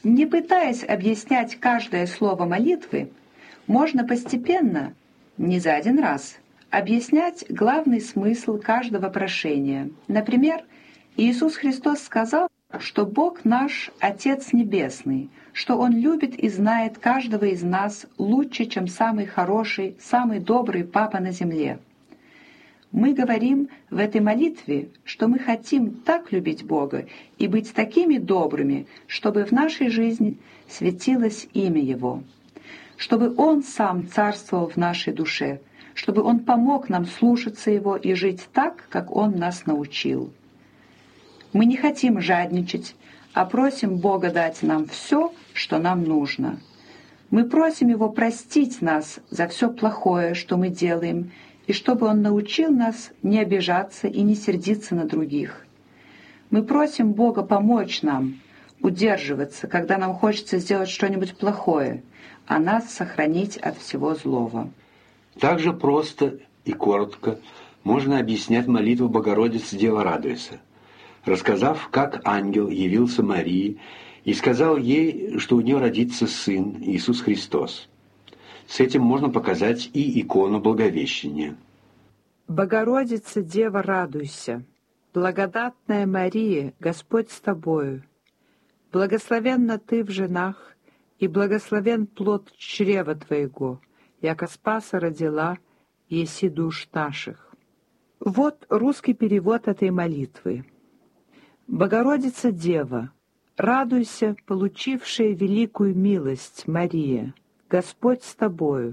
Не пытаясь объяснять каждое слово молитвы, можно постепенно, не за один раз, объяснять главный смысл каждого прошения. Например, Иисус Христос сказал, что Бог наш Отец Небесный, что Он любит и знает каждого из нас лучше, чем самый хороший, самый добрый Папа на земле. Мы говорим в этой молитве, что мы хотим так любить Бога и быть такими добрыми, чтобы в нашей жизни светилось имя Его, чтобы Он сам царствовал в нашей душе, чтобы Он помог нам слушаться Его и жить так, как Он нас научил. Мы не хотим жадничать, а просим Бога дать нам все, что нам нужно. Мы просим Его простить нас за все плохое, что мы делаем, и чтобы Он научил нас не обижаться и не сердиться на других. Мы просим Бога помочь нам удерживаться, когда нам хочется сделать что-нибудь плохое, а нас сохранить от всего злого. Так же просто и коротко можно объяснять молитву Богородицы Дева радуйся, рассказав, как ангел явился Марии и сказал ей, что у нее родится сын Иисус Христос. С этим можно показать и икону Благовещения. «Богородица, Дева, радуйся! Благодатная Мария, Господь с тобою! Благословенна ты в женах, и благословен плод чрева твоего, яко Спаса родила, еси душ наших». Вот русский перевод этой молитвы. «Богородица, Дева, радуйся, получившая великую милость, Мария, Господь с тобою.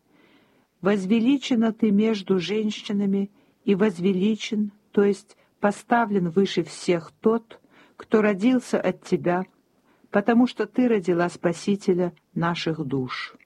Возвеличена ты между женщинами, и возвеличен, то есть поставлен выше всех тот, кто родился от тебя, потому что ты родила Спасителя наших душ».